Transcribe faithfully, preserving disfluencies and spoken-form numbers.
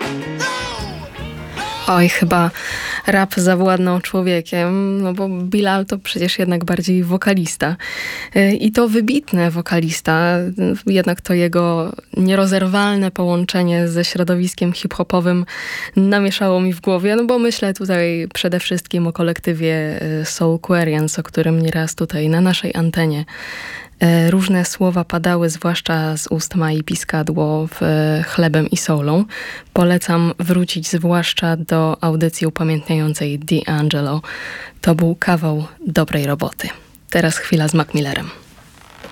Oj, chyba rap zawładnął człowiekiem, no bo Bilal to przecież jednak bardziej wokalista. I to wybitny wokalista, jednak to jego nierozerwalne połączenie ze środowiskiem hip-hopowym namieszało mi w głowie, no bo myślę tutaj przede wszystkim o kolektywie Soulquarians, o którym nieraz tutaj na naszej antenie różne słowa padały, zwłaszcza z ust Mai Piscadło w Chlebem i solą. Polecam wrócić zwłaszcza do audycji upamiętniającej D'Angelo. To był kawał dobrej roboty. Teraz chwila z Mac Millerem.